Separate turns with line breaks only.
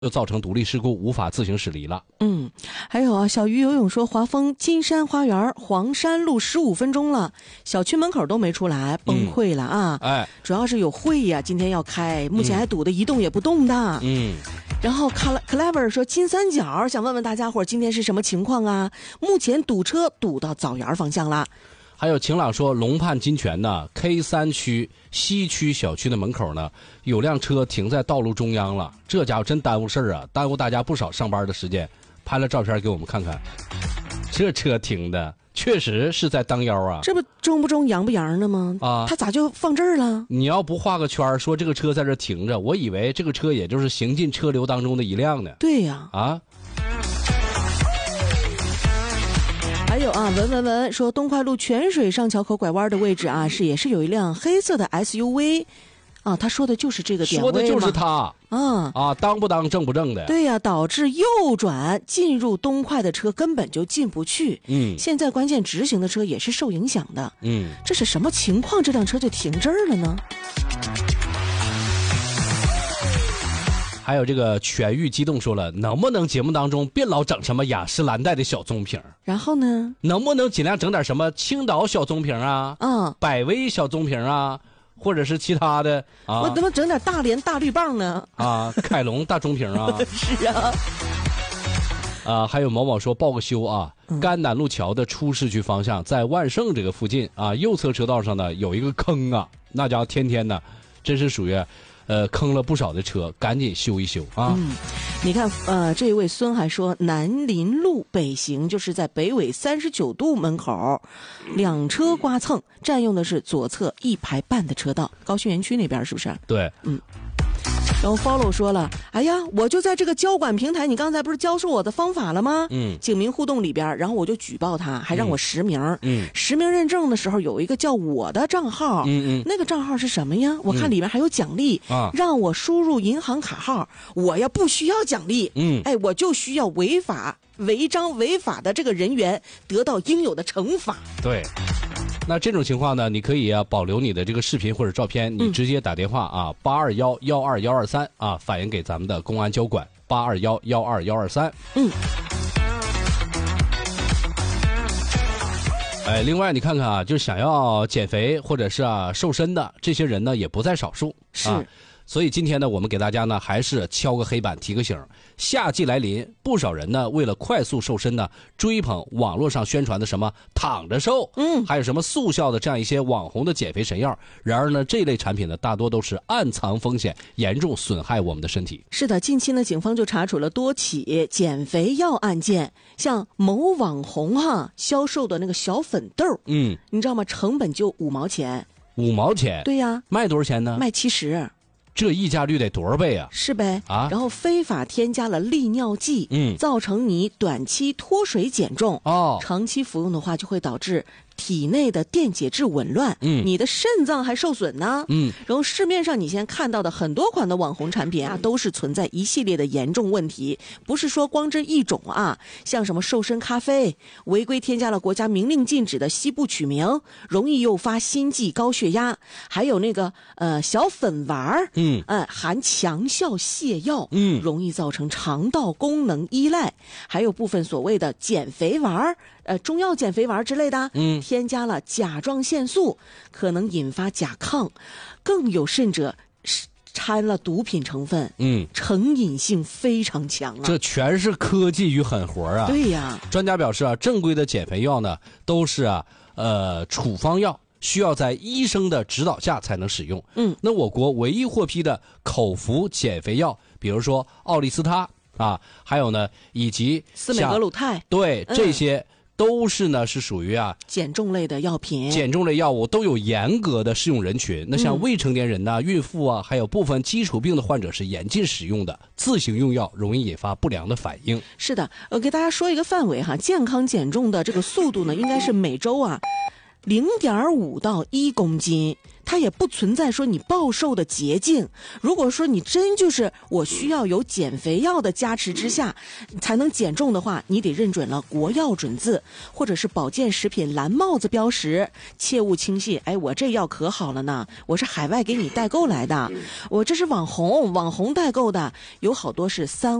就造成独立事故，无法自行驶离了。
还有啊，小鱼游泳说，华丰金山花园黄山路15分钟了，小区门口都没出来，崩溃了啊！主要是有会呀，今天要开，目前还堵得一动也不动的。然后 Clever 说，金三角想问问大家伙今天是什么情况啊？目前堵车堵到枣园方向了。
还有晴朗说，龙畔金泉呢 K3区西区小区的门口呢，有辆车停在道路中央了，这家伙真耽误事儿啊，耽误大家不少上班的时间。拍了照片给我们看看，这车停的确实是在当腰啊，
这不中不中洋不洋的吗？他咋就放这儿了？
你要不画个圈说这个车在这停着，我以为这个车也就是行进车流当中的一辆呢。
对呀，还有啊，文说，东快路泉水上桥口拐弯的位置啊，也是有一辆黑色的 SUV。啊，他说的就是这个点位吗？
说的就是他当不当正不正的。
对呀，导致右转进入东快的车根本就进不去。现在关键直行的车也是受影响的。这是什么情况？这辆车就停这儿了呢？
还有这个全域激动说了，能不能节目当中别老整什么雅诗兰黛的小棕瓶？
然后呢？
能不能尽量整点什么青岛小棕瓶啊？百威小棕瓶啊？或者是其他的啊？
我怎么整点大连大绿棒呢？
凯龙大中瓶啊？
是啊。
还有某某说报个修啊，甘南路桥的出市区方向，在万盛这个附近啊，右侧车道上呢有一个坑啊，那家伙天天呢，真是属于坑了不少的车，赶紧修一修啊。
你看，这位孙还说，南林路北行就是在北纬39度门口，两车刮蹭，占用的是左侧1排半的车道，高新园区那边是不是？
对，
然后 follow 说了，哎呀，我就在这个交管平台，你刚才不是教授我的方法了吗？警民互动里边，然后我就举报他，还让我实名。实名认证的时候有一个叫我的账号，那个账号是什么呀？我看里面还有奖励，让我输入银行卡号，我呀不需要奖励，我就需要违章违法的这个人员得到应有的惩罚。
对。那这种情况呢，你可以保留你的这个视频或者照片，你直接打电话821-12123反映给咱们的公安交管821-12123。另外你看看就是想要减肥或者是瘦身的这些人呢，也不在少数。
是。
所以今天呢，我们给大家呢还是敲个黑板提个醒，夏季来临，不少人呢为了快速瘦身呢，追捧网络上宣传的什么躺着瘦，还有什么速效的这样一些网红的减肥神药。然而呢，这类产品呢大多都是暗藏风险，严重损害我们的身体。
是的，近期呢，警方就查处了多起减肥药案件，像某网红销售的那个小粉豆，你知道吗？成本就5毛钱。
5毛钱？
对呀。
卖多少钱呢？
卖70。
这溢价率得多少倍啊？
是呗。然后非法添加了利尿剂，造成你短期脱水减重，长期服用的话就会导致体内的电解质紊乱，你的肾脏还受损呢。然后市面上你现在看到的很多款的网红产品都是存在一系列的严重问题，不是说光这一种像什么瘦身咖啡，违规添加了国家明令禁止的西部曲明，容易诱发心悸高血压，还有那个小粉丸含强效泻药，容易造成肠道功能依赖，还有部分所谓的减肥丸中药减肥丸之类的，添加了甲状腺素，可能引发甲亢，更有甚者掺了毒品成分，成瘾性非常强
这全是科技与狠活啊！
对呀，
专家表示正规的减肥药呢都是处方药，需要在医生的指导下才能使用。那我国唯一获批的口服减肥药，比如说奥利司他还有呢以及
司美格鲁肽，
对，这些都是呢是属于
减重类的药品，
减重类药物都有严格的适用人群。那像未成年人孕妇还有部分基础病的患者是严禁使用的，自行用药容易引发不良的反应。
是的，给大家说一个范围健康减重的这个速度呢，应该是每周 0.5到1公斤，它也不存在说你暴瘦的捷径。如果说你真就是我需要有减肥药的加持之下才能减重的话，你得认准了国药准字或者是保健食品蓝帽子标识，切勿轻信。哎，我这药可好了呢，我是海外给你代购来的，我这是网红代购的，有好多是